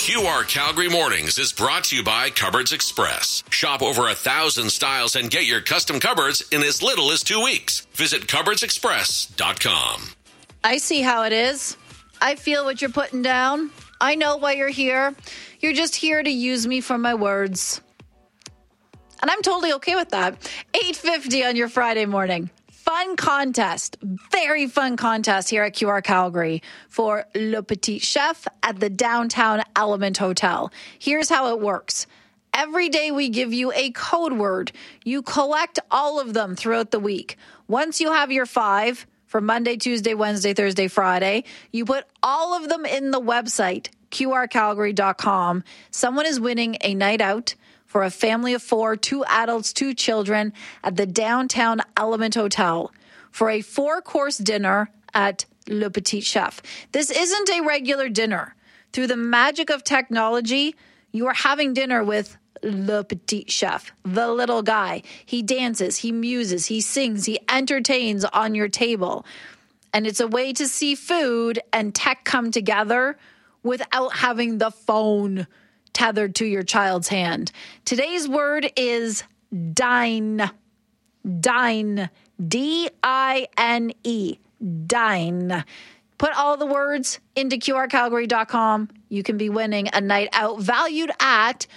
QR Calgary Mornings is brought to you by Cupboards Express. Shop over 1,000 styles and get your custom cupboards in as little as 2 weeks. Visit cupboardsexpress.com. I see how it is. I feel what you're putting down. I know why you're here. You're just here to use me for my words. And I'm totally okay with that. 8:50 on your Friday morning. Fun contest, very fun contest here at QR Calgary for Le Petit Chef at the Downtown Element Hotel. Here's how it works. Every day we give you a code word. You collect all of them throughout the week. Once you have your 5 for Monday, Tuesday, Wednesday, Thursday, Friday, you put all of them in the website, qrcalgary.com. Someone is winning a night out for a family of 4, 2 adults, 2 children at the Downtown Element Hotel for a 4-course dinner at Le Petit Chef. This isn't a regular dinner. Through the magic of technology, you are having dinner with Le Petit Chef, the little guy. He dances, he muses, he sings, he entertains on your table. And it's a way to see food and tech come together without having the phone tethered to your child's hand. Today's word is dine. Dine. D-I-N-E. Dine. Put all the words into qrcalgary.com. You can be winning a night out valued at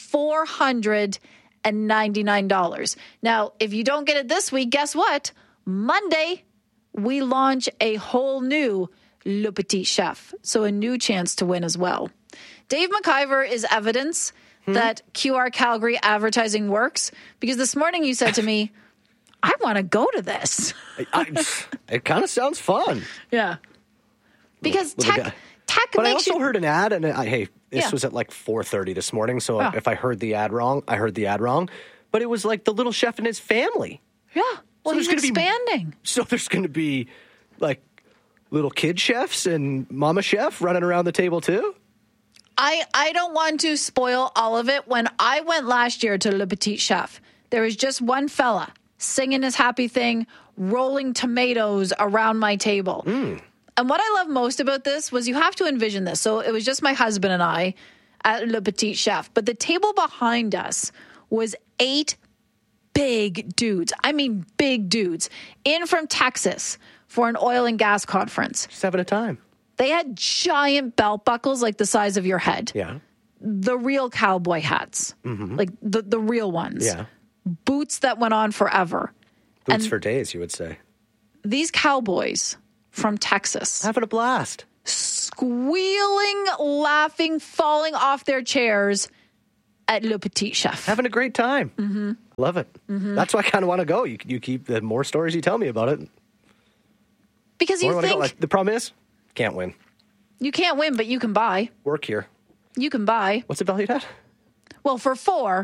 $499. Now, if you don't get it this week, guess what? Monday, we launch a whole new Le Petit Chef. So a new chance to win as well. Dave McIver is evidence that QR Calgary advertising works, because this morning you said to me, I want to go to this. It kind of sounds fun. Yeah. Because tech But I makes also you... heard an ad, and this was at like 4:30 this morning, so if I heard the ad wrong, I heard the ad wrong. But it was like the little chef and his family. Yeah. Well, So he's expanding. So there's going to be like little kid chefs and mama chef running around the table too? I don't want to spoil all of it. When I went last year to Le Petit Chef, there was just one fella singing his happy thing, rolling tomatoes around my table. And what I love most about this was you have to envision this. So it was just my husband and I at Le Petit Chef. But the table behind us was 8 big dudes. I mean, big dudes in from Texas for an oil and gas conference. Just having a time. They had giant belt buckles like the size of your head. Yeah. The real cowboy hats, like the real ones. Yeah. Boots that went on forever. Boots for days, you would say. These cowboys from Texas, Having a blast. squealing, laughing, falling off their chairs at Le Petit Chef. Having a great time. Love it. That's why I kind of want to go. You keep the more stories you tell me about it. Because you think Like, the problem is, can't win. you can't win, but you can buy. Work here. You can buy. What's it valued at? Well, for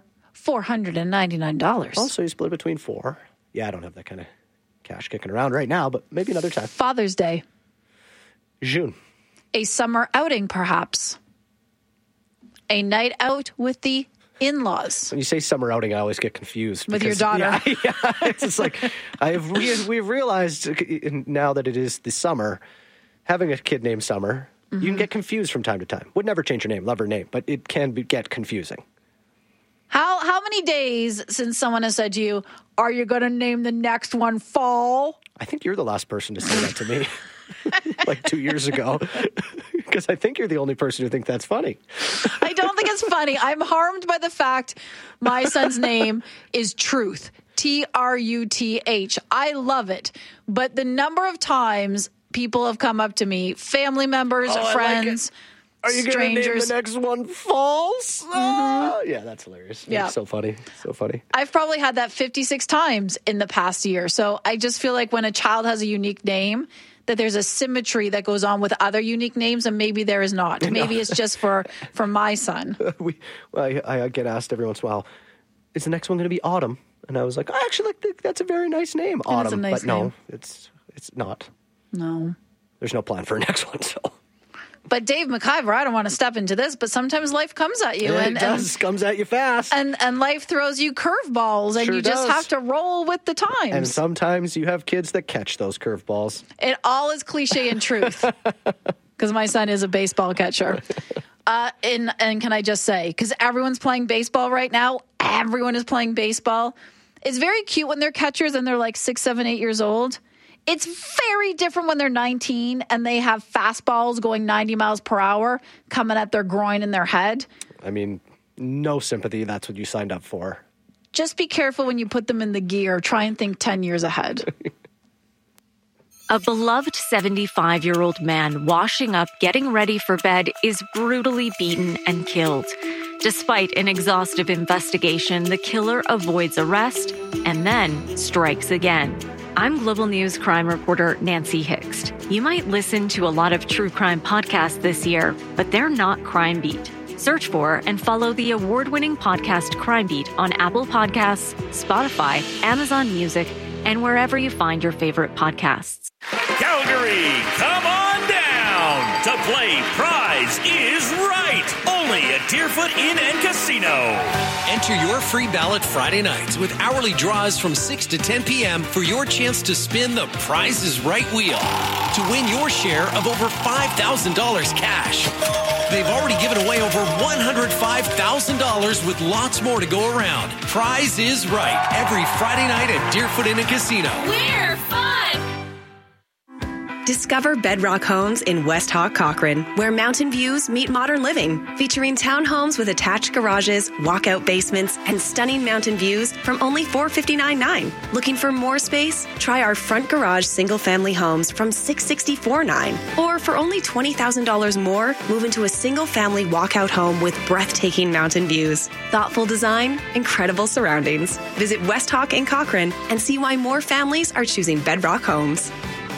$499. Oh, so you split between 4. Yeah, I don't have that kind of cash kicking around right now, but maybe another time. Father's Day. June. A summer outing, perhaps. A night out with the in-laws. When you say summer outing, I always get confused. With your daughter. Yeah. It's just like, we've realized now that it is the summer, having a kid named Summer, you can get confused from time to time. Would never change your name, love her name, but it can get confusing. How many days since someone has said to you, are you going to name the next one Fall? I think you're the last person to say that to me, like 2 years ago, because I think you're the only person who thinks that's funny. I don't think it's funny. I'm harmed by the fact my son's name is Truth. Truth. I love it. But the number of times people have come up to me, family members, friends, Are you going to name strangers. the next one False? Oh, yeah, that's hilarious. Yeah. It's so funny. So funny. I've probably had that 56 times in the past year. So I just feel like when a child has a unique name, that there's a symmetry that goes on with other unique names, and maybe there is not. Maybe it's just for my son. I get asked every once in a while, is the next one going to be Autumn? And I was like, I actually think that's a very nice name, Autumn. a nice but no, name. it's not. No. There's no plan for a next one, so. But Dave McIver, I don't want to step into this, but sometimes life comes at you. It does. Comes at you fast. And life throws you curveballs, and Sure you just does. have to roll with the times. And sometimes you have kids that catch those curveballs. It all is cliche and truth, because my son is a baseball catcher. And can I just say, because everyone's playing baseball right now, everyone is playing baseball. It's very cute when they're catchers and they're like 6, 7, 8 years old. It's very different when they're 19 and they have fastballs going 90 miles per hour coming at their groin and their head. I mean, no sympathy. That's what you signed up for. Just be careful when you put them in the gear. Try and think 10 years ahead. A beloved 75-year-old man washing up, getting ready for bed, is brutally beaten and killed. Despite an exhaustive investigation, the killer avoids arrest and then strikes again. I'm Global News crime reporter Nancy Hixt. You might listen to a lot of true crime podcasts this year, but they're not Crime Beat. Search for and follow the award-winning podcast Crime Beat on Apple Podcasts, Spotify, Amazon Music, and wherever you find your favorite podcasts. Calgary, come on down to play Prize is Right, only at Deerfoot Inn and Casino. Enter your free ballot Friday nights with hourly draws from 6 to 10 p.m. for your chance to spin the Prize is Right wheel to win your share of over $5,000 cash. They've already given away over $105,000 with lots more to go around. Prize is Right every Friday night at Deerfoot Inn and Casino. We're fun! Discover Bedrock Homes in West Hawk, Cochrane, where mountain views meet modern living, featuring townhomes with attached garages, walkout basements, and stunning mountain views from only $459.9. Looking for more space? Try our front garage single-family homes from $664.9. Or for only $20,000 more, move into a single-family walkout home with breathtaking mountain views. Thoughtful design, incredible surroundings. Visit West Hawk in Cochrane and see why more families are choosing Bedrock Homes.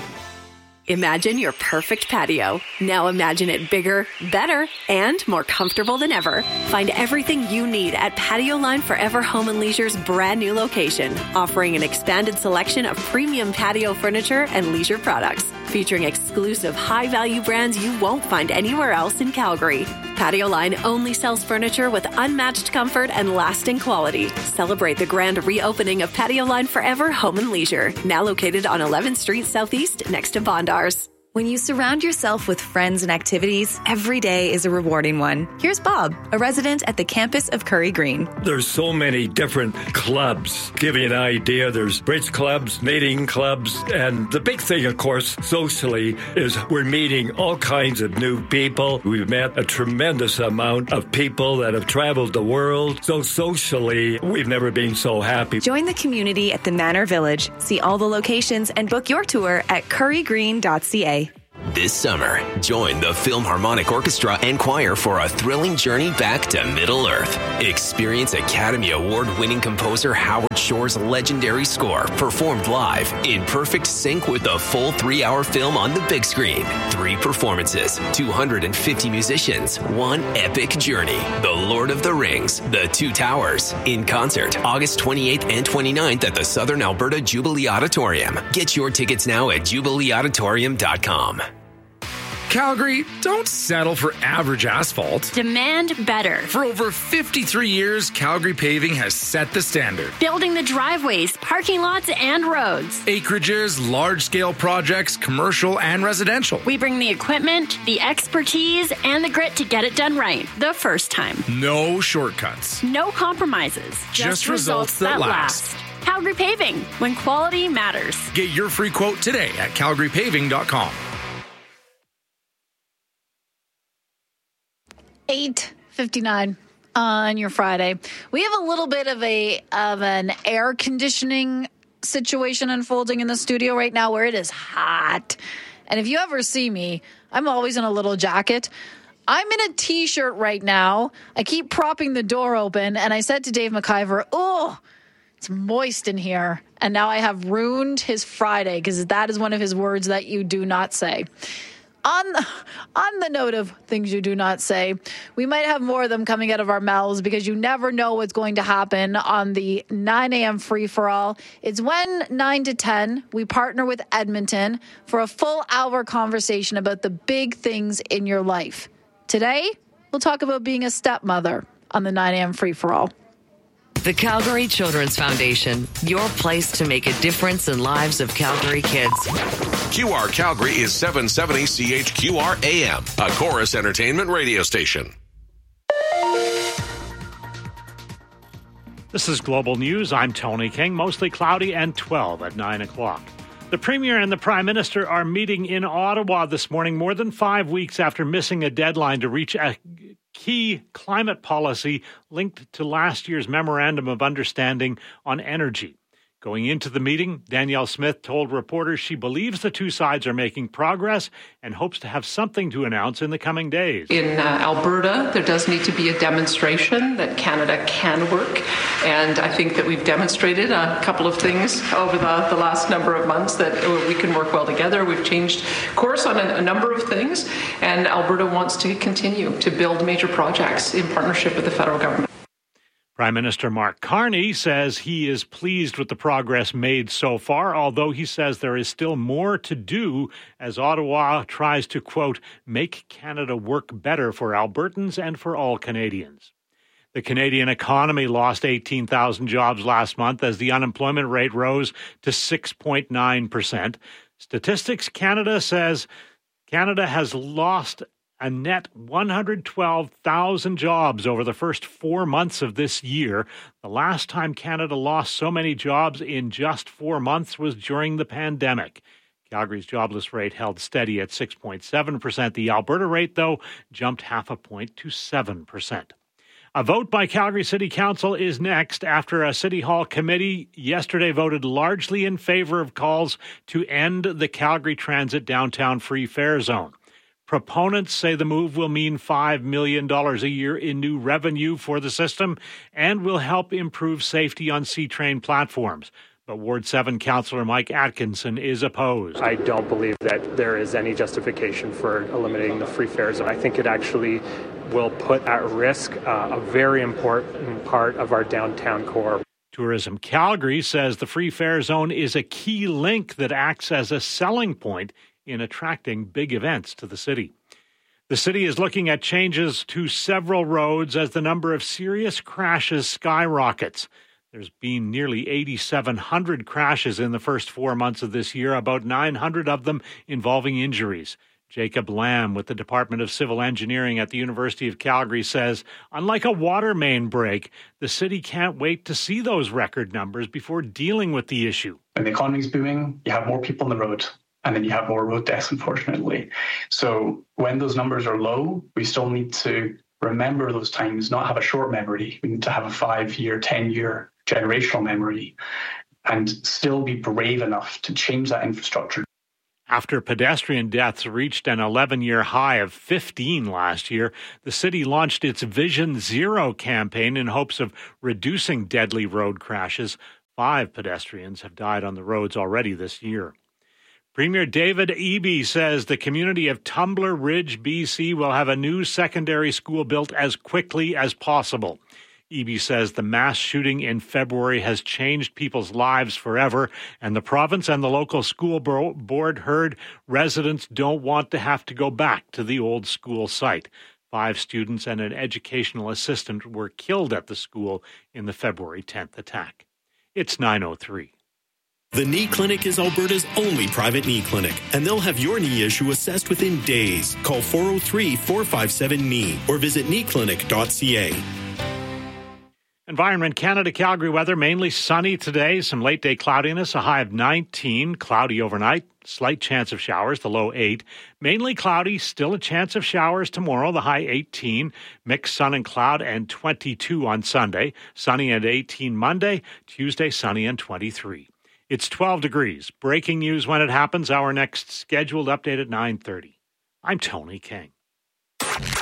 Imagine your perfect patio. Now imagine it bigger, better, and more comfortable than ever. Find everything you need at Patio Line Forever Home and Leisure's brand new location, offering an expanded selection of premium patio furniture and leisure products, featuring exclusive high-value brands you won't find anywhere else in Calgary. Patio Line only sells furniture with unmatched comfort and lasting quality. Celebrate the grand reopening of Patio Line Forever Home and Leisure, now located on 11th Street Southeast next to Bondars. When you surround yourself with friends and activities, every day is a rewarding one. Here's Bob, a resident at the campus of Curry Green. There's so many different clubs. Give you an idea, there's bridge clubs, knitting clubs, and the big thing, of course, socially, is we're meeting all kinds of new people. We've met a tremendous amount of people that have traveled the world. So socially, we've never been so happy. Join the community at the Manor Village. See all the locations and book your tour at currygreen.ca. This summer, join the Philharmonic Orchestra and Choir for a thrilling journey back to Middle-earth. Experience Academy Award-winning composer Howard Shore's legendary score performed live in perfect sync with the full 3-hour film on the big screen. 3 performances, 250 musicians, one epic journey. The Lord of the Rings, The Two Towers, in concert August 28th and 29th at the Southern Alberta Jubilee Auditorium. Get your tickets now at jubileeauditorium.com. Calgary, don't settle for average asphalt. Demand better. For over 53 years, Calgary Paving has set the standard. Building the driveways, parking lots, and roads. Acreages, large-scale projects, commercial and residential. We bring the equipment, the expertise, and the grit to get it done right the first time. No shortcuts. No compromises. Just results that last. Calgary Paving, when quality matters. Get your free quote today at calgarypaving.com. 8:59 on your Friday. We have a little bit of an air conditioning situation unfolding in the studio right now where it is hot. And if you ever see me, I'm always in a little jacket. I'm in a t-shirt right now. I keep propping the door open, and I said to Dave McIver, "Oh, it's moist in here." And now I have ruined his Friday because that is one of his words that you do not say. On the note of things you do not say, we might have more of them coming out of our mouths because you never know what's going to happen on the 9 a.m. free-for-all. It's when 9 to 10, we partner with Edmonton for a full-hour conversation about the big things in your life. Today, we'll talk about being a stepmother on the 9 a.m. free-for-all. The Calgary Children's Foundation, your place to make a difference in lives of Calgary kids. QR Calgary is 770 CHQR AM, a Chorus Entertainment radio station. This is Global News. I'm Tony King. Mostly cloudy and 12 at 9 o'clock. The Premier and the Prime Minister are meeting in Ottawa this morning, more than 5 weeks after missing a deadline to reach a key climate policy linked to last year's Memorandum of Understanding on energy. Going into the meeting, Danielle Smith told reporters she believes the two sides are making progress and hopes to have something to announce in the coming days. In Alberta, there does need to be a demonstration that Canada can work. And I think that we've demonstrated a couple of things over the last number of months that we can work well together. We've changed course on a number of things. And Alberta wants to continue to build major projects in partnership with the federal government. Prime Minister Mark Carney says he is pleased with the progress made so far, although he says there is still more to do as Ottawa tries to, quote, make Canada work better for Albertans and for all Canadians. The Canadian economy lost 18,000 jobs last month as the unemployment rate rose to 6.9%. Statistics Canada says Canada has lost a net 112,000 jobs over the first 4 months of this year. The last time Canada lost so many jobs in just 4 months was during the pandemic. Calgary's jobless rate held steady at 6.7%. The Alberta rate, though, jumped half a point to 7%. A vote by Calgary City Council is next after a City Hall committee yesterday voted largely in favor of calls to end the Calgary Transit Downtown Free Fare Zone. Proponents say the move will mean $5 million a year in new revenue for the system and will help improve safety on C-train platforms. But Ward 7 Councillor Mike Atkinson is opposed. I don't believe that there is any justification for eliminating the free fare zone. I think it actually will put at risk a very important part of our downtown core. Tourism Calgary says the free fare zone is a key link that acts as a selling point in attracting big events to the city. The city is looking at changes to several roads as the number of serious crashes skyrockets. There's been nearly 8,700 crashes in the first 4 months of this year, about 900 of them involving injuries. Jacob Lamb with the Department of Civil Engineering at the University of Calgary says, unlike a water main break, the city can't wait to see those record numbers before dealing with the issue. When the economy's booming, you have more people on the road. And then you have more road deaths, unfortunately. So when those numbers are low, we still need to remember those times, not have a short memory. We need to have a 5-year, 10-year generational memory and still be brave enough to change that infrastructure. After pedestrian deaths reached an 11-year high of 15 last year, the city launched its Vision Zero campaign in hopes of reducing deadly road crashes. 5 pedestrians have died on the roads already this year. Premier David Eby says the community of Tumbler Ridge, BC will have a new secondary school built as quickly as possible. Eby says the mass shooting in February has changed people's lives forever, and the province and the local school board heard residents don't want to have to go back to the old school site. 5 students and an educational assistant were killed at the school in the February 10th attack. It's 9:03. The Knee Clinic is Alberta's only private knee clinic, and they'll have your knee issue assessed within days. Call 403-457-KNEE or visit kneeclinic.ca. Environment Canada Calgary weather, mainly sunny today, some late day cloudiness, a high of 19, cloudy overnight, slight chance of showers, the low 8. Mainly cloudy, still a chance of showers tomorrow, the high 18. Mixed sun and cloud and 22 on Sunday. Sunny and 18 Monday, Tuesday sunny and 23. It's 12 degrees. Breaking news when it happens. Our next scheduled update at 9:30. I'm Tony King.